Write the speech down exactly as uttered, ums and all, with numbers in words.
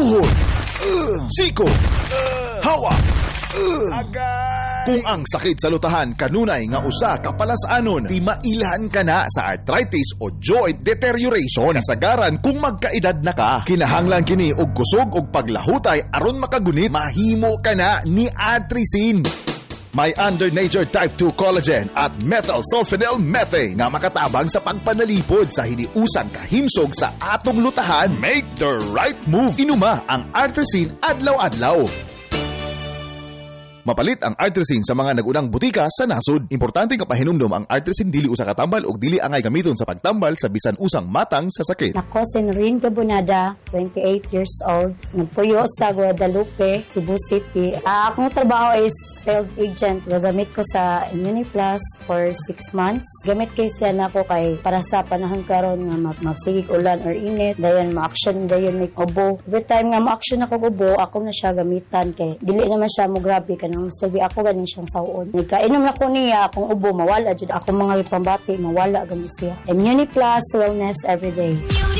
tuhod, uh, siko, uh, hawa, uh, kung ang sakit sa lutahan kanunay nga usa ka palasanon, di mailhan ka na sa arthritis o joint deterioration. Kasagaran kung magkaedad na ka, kinahanglan kini og kusog og paglahutay aron makagunit, mahimo ka na ni Artrisin. May under nature type two collagen at methyl sulfonyl methane nga makatabang sa pagpanalipod sa hiniusang kahimsog sa atong lutahan. Make the right move. Inuma ang Artrisin adlaw-adlaw. Mapalit ang Artrisin sa mga nagunang butika sa nasod. Importante nga pahinumdom ang Artrisin dili usa ka tambal ug dili angay gamiton sa pagtambal sa bisan usang matang sa sakit. Ako si Noreen Gabonada, twenty-eight years old. Nagpuyo sa Guadalupe, Cebu City. Uh, akong trabaho is field agent. Gagamit ko sa Immuniplus for six months. Gamit kay siya na ako kay para sa panahon karon nga magsigig ulan or init. Dayon ma-action dayon may ubo. Every time nga ma-action ako ubo, ako na siya gamitan kay dili naman siya mo grabe ka nang sabi ako ganin siyang saon. Nagkainom na ko niya akong ubo mawala jud ako mga pambati mawala ganin siya. Immuniplus wellness everyday.